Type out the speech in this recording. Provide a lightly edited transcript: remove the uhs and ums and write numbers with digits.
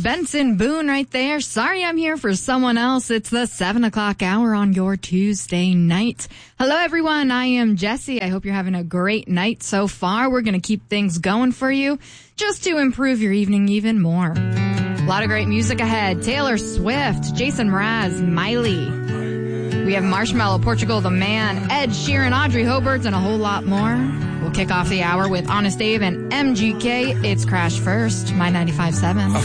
Benson Boone right there. Sorry I'm here for someone else. It's the 7 o'clock hour on your Tuesday night. Hello, everyone. I am Jessie. I hope you're having a great night so far. We're going to keep things going for you just to improve your evening even more. A lot of great music ahead. Taylor Swift, Jason Mraz, Miley. We have Marshmello, Portugal the Man, Ed Sheeran, Audrey Hobart, and a whole lot more. We'll kick off the hour with Honest Dave and MGK. It's Crash First, My 95.7.